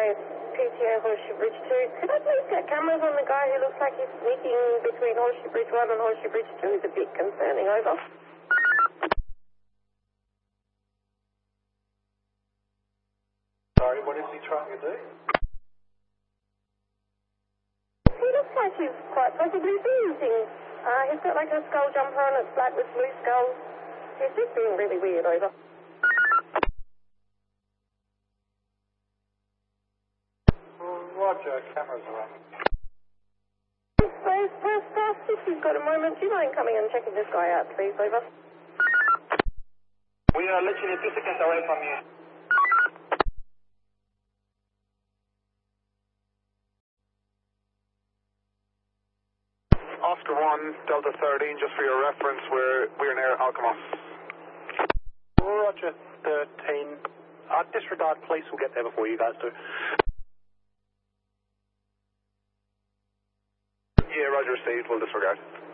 PTA Horseshoe Bridge 2. Could I please get cameras on the guy who looks like he's sneaking between Horseshoe Bridge 1 and Horseshoe Bridge 2? Is a bit concerning. Over. Sorry, what is he trying to do? He looks like he's quite possibly boozing. He's got like a skull jumper on, it's black with blue skulls. He's just being really weird. Over. Roger, cameras are on. First, if you've got a moment, do you mind coming and checking this guy out, please? Over. We are literally 2 seconds away from you. Oscar 1, Delta 13, just for your reference, we're near Alkmaar. Roger, 13. Disregard police will get there before you guys do. Yeah, Roger, received, we'll disregard.